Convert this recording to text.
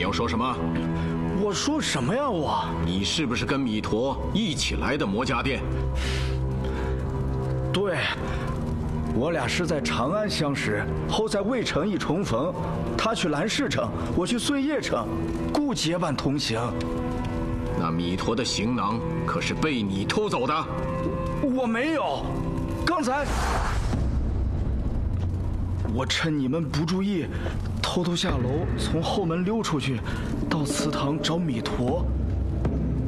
要说什么？ 我说什么呀？ 你是不是跟弥陀一起来的魔家店？ 对，我俩是在长安相识，后在渭城一重逢。他去兰氏城，我去碎叶城，故结伴同行。 那弥陀的行囊可是被你偷走的？ 我没有，刚才我趁你们不注意，偷偷下楼，从后门溜出去，到祠堂找弥陀。